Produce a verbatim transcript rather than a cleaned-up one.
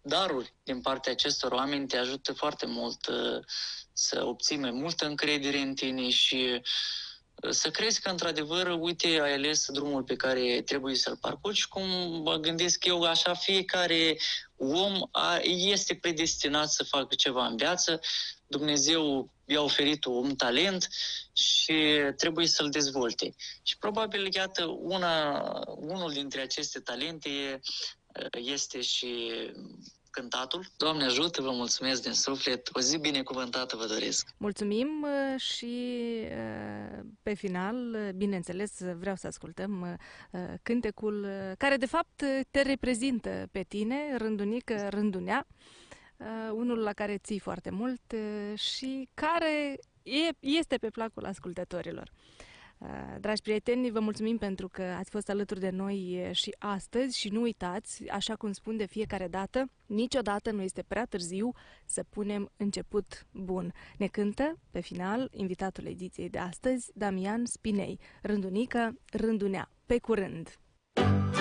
daruri din partea acestor oameni te ajută foarte mult uh, să obții mai multă încredere în tine și uh, să crezi că, într-adevăr, uite, ai ales drumul pe care trebuie să-l parcurgi și cum mă gândesc eu, așa fiecare om a, este predestinat să facă ceva în viață. Dumnezeu i-a oferit un talent și trebuie să-l dezvolte. Și probabil, iată, una, unul dintre aceste talente este și cântatul. Doamne ajută, vă mulțumesc din suflet, o zi binecuvântată vă doresc. Mulțumim și pe final, bineînțeles, vreau să ascultăm cântecul care de fapt te reprezintă pe tine, Rândunică, Rândunea, unul la care ții foarte mult și care este pe placul ascultătorilor. Dragi prieteni, vă mulțumim pentru că ați fost alături de noi și astăzi și nu uitați, așa cum spun de fiecare dată, niciodată nu este prea târziu să punem început bun. Ne cântă, pe final, invitatul ediției de astăzi, Damian Spinei, Rândunică, Rândunea. Pe curând!